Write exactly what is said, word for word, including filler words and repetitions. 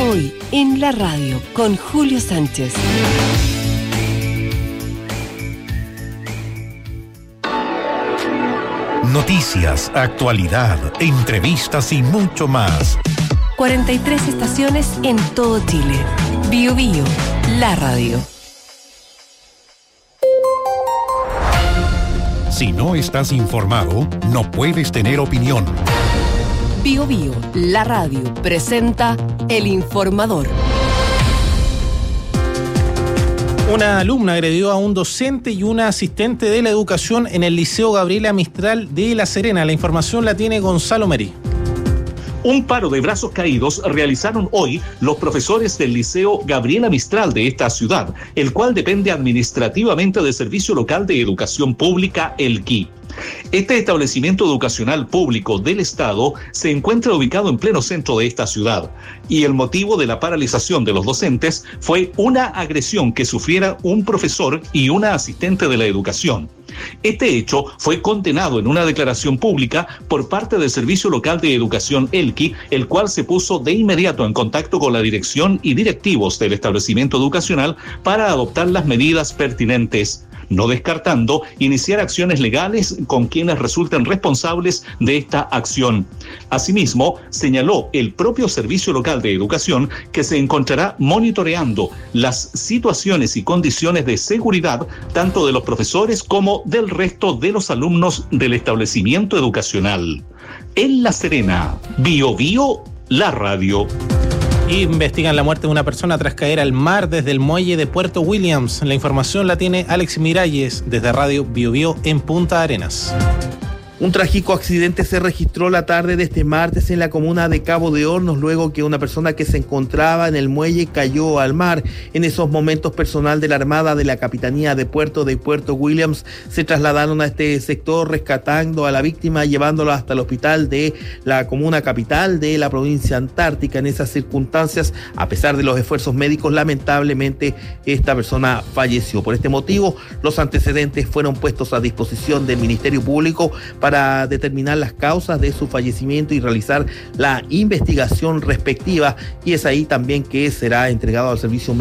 Hoy en la radio con Julio Sánchez. Noticias, actualidad, entrevistas y mucho más. cuarenta y tres estaciones en todo Chile. Bio Bio, la radio. Si no estás informado, no puedes tener opinión. Bio Bio, la radio, presenta El Informador. Una alumna agredió a un docente y una asistente de la educación en el Liceo Gabriela Mistral de La Serena. La información la tiene Gonzalo Merí. Un paro de brazos caídos realizaron hoy los profesores del Liceo Gabriela Mistral de esta ciudad, el cual depende administrativamente del Servicio Local de Educación Pública, el C I. Este establecimiento educacional público del Estado se encuentra ubicado en pleno centro de esta ciudad y el motivo de la paralización de los docentes fue una agresión que sufriera un profesor y una asistente de la educación. Este hecho fue condenado en una declaración pública por parte del Servicio Local de Educación el C I, el cual se puso de inmediato en contacto con la dirección y directivos del establecimiento educacional para adoptar las medidas pertinentes, no descartando iniciar acciones legales con quienes resulten responsables de esta acción. Asimismo, señaló el propio Servicio Local de Educación que se encontrará monitoreando las situaciones y condiciones de seguridad tanto de los profesores como del resto de los alumnos del establecimiento educacional. En La Serena, Bio Bio, la radio. Investigan la muerte de una persona tras caer al mar desde el muelle de Puerto Williams. La información la tiene Alex Miralles desde Radio Bio Bio en Punta Arenas. Un trágico accidente se registró la tarde de este martes en la comuna de Cabo de Hornos, luego que una persona que se encontraba en el muelle cayó al mar. En esos momentos, personal de la Armada de la Capitanía de Puerto de Puerto Williams se trasladaron a este sector rescatando a la víctima, llevándolo hasta el hospital de la comuna capital de la provincia antártica. En esas circunstancias, a pesar de los esfuerzos médicos, lamentablemente esta persona falleció. Por este motivo, los antecedentes fueron puestos a disposición del Ministerio Público para para determinar las causas de su fallecimiento y realizar la investigación respectiva, y es ahí también que será entregado al servicio